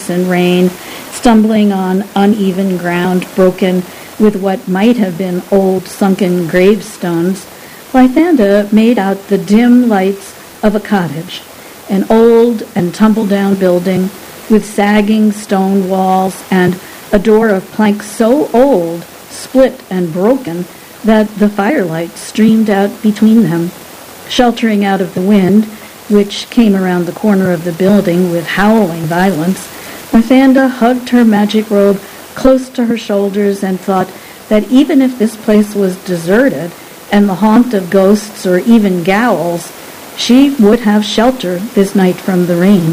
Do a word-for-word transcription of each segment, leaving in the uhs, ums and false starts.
and rain, stumbling on uneven ground broken with what might have been old sunken gravestones, Lythanda made out the dim lights of a cottage, an old and tumble-down building with sagging stone walls and a door of plank so old, split and broken, that the firelight streamed out between them. Sheltering out of the wind, which came around the corner of the building with howling violence, Lythanda hugged her magic robe close to her shoulders and thought that even if this place was deserted and the haunt of ghosts or even ghouls, she would have shelter this night from the rain.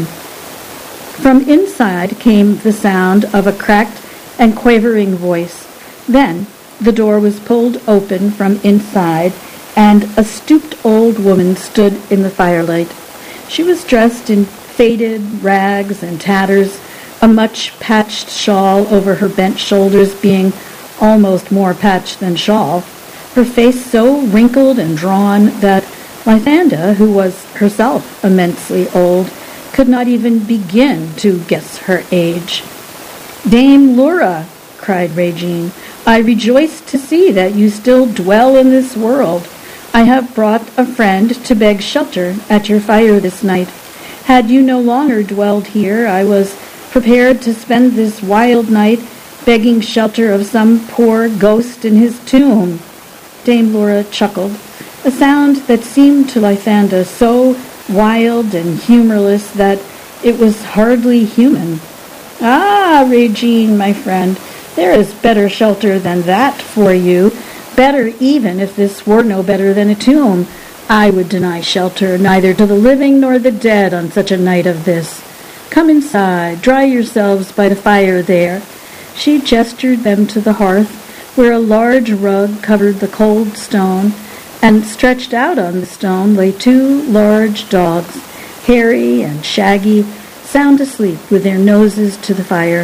From inside came the sound of a cracked and quavering voice. Then the door was pulled open from inside, and a stooped old woman stood in the firelight. She was dressed in faded rags and tatters, a much-patched shawl over her bent shoulders being almost more patched than shawl, her face so wrinkled and drawn that Lythanda, who was herself immensely old, could not even begin to guess her age. "Dame Lura," cried Regine, "I rejoice to see that you still dwell in this world. I have brought a friend to beg shelter at your fire this night. Had you no longer dwelled here, I was prepared to spend this wild night begging shelter of some poor ghost in his tomb." Dame Lura chuckled, a sound that seemed to Lythanda so wild and humorless that it was hardly human. "Ah, Regine, my friend, there is better shelter than that for you. Better even if this were no better than a tomb. I would deny shelter neither to the living nor the dead on such a night of this. Come inside, dry yourselves by the fire there." She gestured them to the hearth, where a large rug covered the cold stone, and stretched out on the stone lay two large dogs, hairy and shaggy, sound asleep with their noses to the fire.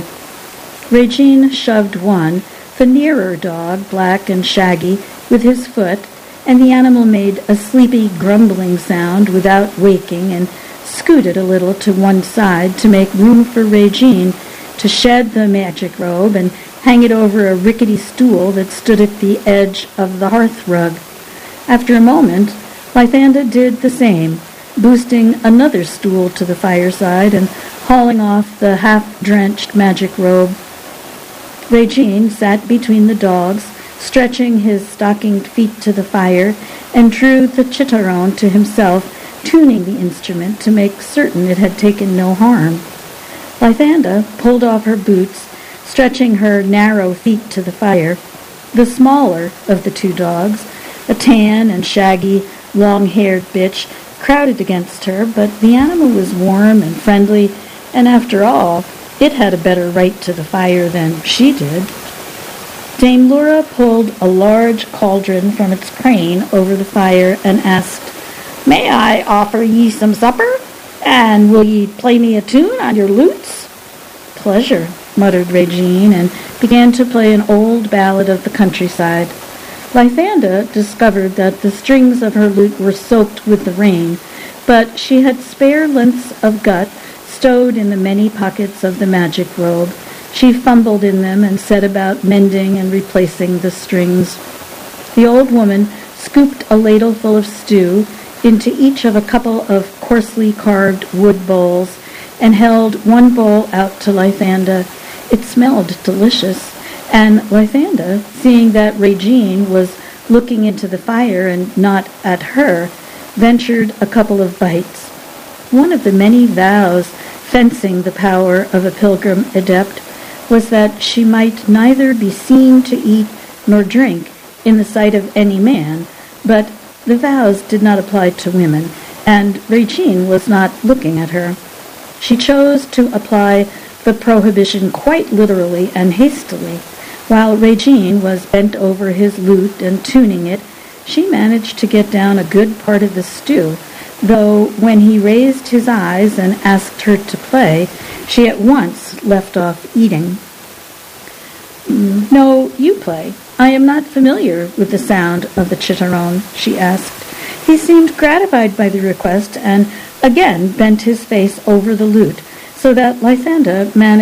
Regine shoved one, the nearer dog, black and shaggy, with his foot, and the animal made a sleepy grumbling sound without waking and scooted a little to one side to make room for Regine to shed the magic robe and hang it over a rickety stool that stood at the edge of the hearth rug. After a moment, Lythanda did the same, boosting another stool to the fireside and hauling off the half-drenched magic robe. Regine sat between the dogs, stretching his stockinged feet to the fire, and drew the chitarrone to himself, tuning the instrument to make certain it had taken no harm. Lythanda pulled off her boots, stretching her narrow feet to the fire. The smaller of the two dogs, a tan and shaggy, long-haired bitch, crowded against her, but the animal was warm and friendly, and after all, it had a better right to the fire than she did. Dame Lura pulled a large cauldron from its crane over the fire and asked, "May I offer ye some supper? And will ye play me a tune on your lutes?" "Pleasure," muttered Regine, and began to play an old ballad of the countryside. Lythanda discovered that the strings of her lute were soaked with the rain, but she had spare lengths of gut stowed in the many pockets of the magic robe. She fumbled in them and set about mending and replacing the strings. The old woman scooped a ladle full of stew into each of a couple of coarsely carved wood bowls and held one bowl out to Lythanda. It smelled delicious, and Lythanda, seeing that Regine was looking into the fire and not at her, ventured a couple of bites. One of the many vows fencing the power of a pilgrim adept was that she might neither be seen to eat nor drink in the sight of any man, but the vows did not apply to women, and Regine was not looking at her. She chose to apply the prohibition quite literally and hastily. While Regine was bent over his lute and tuning it, she managed to get down a good part of the stew, though when he raised his eyes and asked her to play, she at once left off eating. "No, you play. I am not familiar with the sound of the chitarrone," she asked. He seemed gratified by the request and again bent his face over the lute, so that Lythanda managed